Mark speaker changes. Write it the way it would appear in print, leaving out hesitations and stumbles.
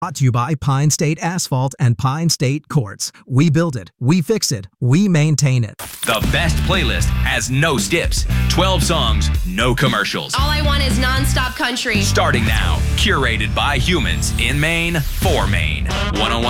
Speaker 1: Brought to you by Pine State Asphalt and Pine State Quartz. We build it, we fix it, we maintain it.
Speaker 2: The best playlist has no skips. 12 songs, no commercials.
Speaker 3: All I want is nonstop country.
Speaker 2: Starting now, curated by humans in Maine for Maine. 101.